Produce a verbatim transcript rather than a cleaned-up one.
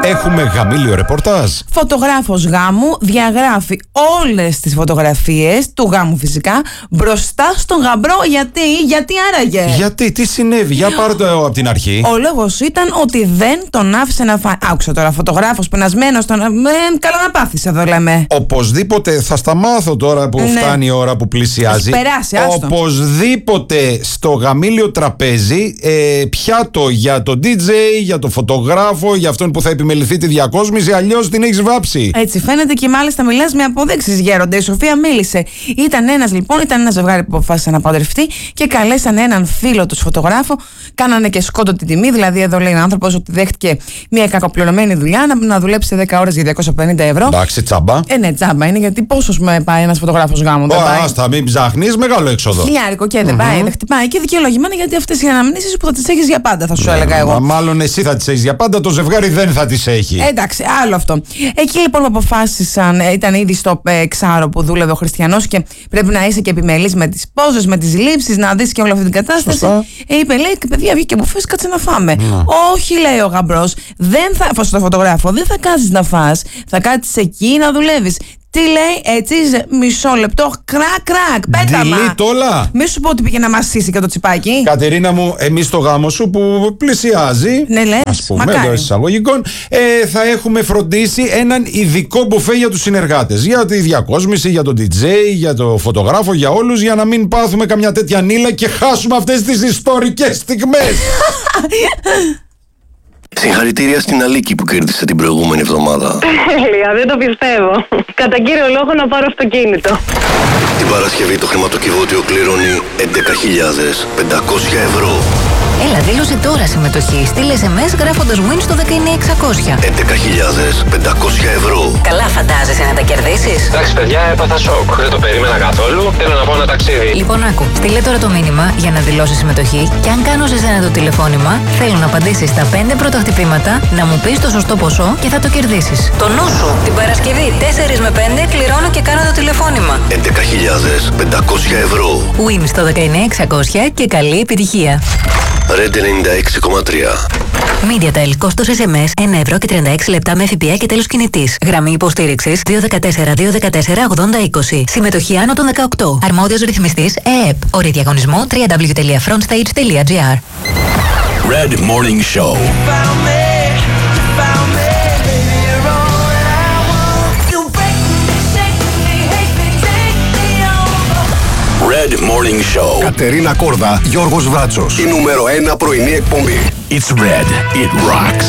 Έχουμε γαμήλιο ρεπορτάζ. Φωτογράφος γάμου διαγράφει όλες τις φωτογραφίες του γάμου φυσικά μπροστά στον γαμπρό. Γιατί, γιατί άραγε? Γιατί, τι συνέβη, για πάρω το από την αρχή. Ο λόγος ήταν ότι δεν τον άφησε να φάει. Άκουσα τώρα, φωτογράφος πενασμένος. Τον... Ε, καλά να πάθεις εδώ λέμε. Οπωσδήποτε, θα στα μάθω τώρα που ναι. φτάνει η ώρα που πλησιάζει. Περάσει, άστο. Οπωσδήποτε στο γαμήλιο τραπέζι ε, πιάτο για τον ντι τζέι, για τον φωτογράφο, για αυτόν που θα επιμεληθεί τη διακόσμηση, αλλιώς την έχεις βάψει. Έτσι φαίνεται και μάλιστα μιλάς με αποδείξεις, γέροντα. Η Σοφία μίλησε. Ήταν ένας λοιπόν, ήταν ένα ζευγάρι που αποφάσισε να παντρευτεί και καλέσαν έναν φίλο του φωτογράφο. Κάνανε και σκόντο την τιμή. Δηλαδή, εδώ λέει ο άνθρωπος ότι δέχτηκε μια κακοπληρωμένη δουλειά να, να δουλέψει δέκα ώρες για διακόσια πενήντα ευρώ. Εντάξει, τσάμπα. Ε, ναι, τσάμπα είναι, γιατί πόσο με πάει ένας φωτογράφος γάμου. Ω, άστα, μην ψάχνεις, μεγάλο έξοδο. Χιλιάρικο και δεν mm-hmm. πάει, δεν χτυπάει. Και δικαιολογημένα, γιατί αυτές οι αναμνήσεις που θα τις έχεις για πάντα, θα σου ναι, έλεγα εγώ. Μα, μάλλον εσύ θα τις έχεις για πάντα, το ζευγάρι δεν θα τις έχει. Εντάξει, άλλο αυτό. Εκεί λοιπόν που αποφάσισαν, ήταν ήδη στο εξάρο που δούλευε ο Χριστιανός και πρέπει να είσαι και επιμελής με τις πόζες, με τις λήψεις, να δεις και όλη αυτή την κατάσταση. Ε, είπε, λέει, παιδιά, βγήκε από φες, κάτσε να φάμε. Mm. Όχι, λέει ο γαμπρός, δεν θα, στο φωτογράφο, δεν θα κάτσεις να φας, θα κάτσεις εκεί να δουλεύεις. Τι λέει, έτσι, μισό λεπτό, κρακ, κρακ, πέταμα. Delete όλα. Μη σου πω ότι πήγε να μασίσει και το τσιπάκι. Κατερίνα μου, εμείς στο γάμο σου που πλησιάζει, ναι, λες, ας πούμε, εντός εισαγωγικών, ε, θα έχουμε φροντίσει έναν ειδικό μπουφέ για τους συνεργάτες. Για τη διακόσμηση, για τον ντι τζέι, για το φωτογράφο, για όλους, για να μην πάθουμε καμιά τέτοια νύλα και χάσουμε αυτές τις ιστορικές στιγμές. Συγχαρητήρια στην Αλίκη που κέρδισε την προηγούμενη εβδομάδα. Τέλεια, δεν το πιστεύω. Κατά κύριο λόγο να πάρω αυτοκίνητο. Την Παρασκευή το χρηματοκιβώτιο κληρώνει έντεκα χιλιάδες πεντακόσια ευρώ. Έλα, δήλωσε τώρα συμμετοχή. Στείλε ες εμ ες γράφοντας win στο δεκαεννιά εξακόσια. έντεκα χιλιάδες πεντακόσια ευρώ. Καλά φαντάζεσαι να τα κερδίσεις? Εντάξει παιδιά, έπαθα σοκ. Δεν το περίμενα καθόλου. Θέλω να πάω ένα ταξίδι. Λοιπόν, άκου. Στείλε τώρα το μήνυμα για να δηλώσεις συμμετοχή και αν κάνω σε σένα το τηλεφώνημα, θέλω να απαντήσεις στα πέντε πρώτα χτυπήματα, να μου πεις το σωστό ποσό και θα το κερδίσεις. Το νου σου. Την Παρασκευή τέσσερα με πέντε κληρώνω και κάνω το τηλεφώνημα. έντεκα χιλιάδες πεντακόσια ευρώ. Win στο δεκαεννιά εξακόσια και καλή επιτυχία. Red ενενήντα έξι κόμμα τρία. MediaTel, κόστος ες εμ ες ένα ευρώ και τριάντα έξι λεπτά με ΦΠΑ και τέλος κινητής. Γραμμή υποστήριξης δύο ένα τέσσερα δύο ένα τέσσερα ογδόντα είκοσι. Συμμετοχή άνω των δεκαοκτώ. Αρμόδιος ρυθμιστής ΕΕΠ. Όροι διαγωνισμού double-u double-u double-u τελεία frontstage τελεία gr. Red Morning Show. Red Morning Show. Κατερίνα Κόρδα, Γιώργος Βράτσος. Η νούμερο ένα πρωινή εκπομπή. It's Red. It rocks.